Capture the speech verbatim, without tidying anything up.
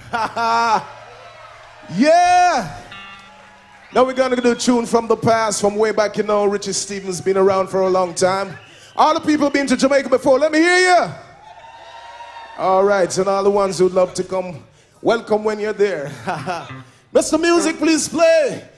Yeah. Now we're gonna do a tune from the past, from way back, you know. Richie Stephens been around for a long time. All the people been to Jamaica before, let me hear you. All right, and all the ones who'd love to come, welcome when you're there. Mister Music, please play.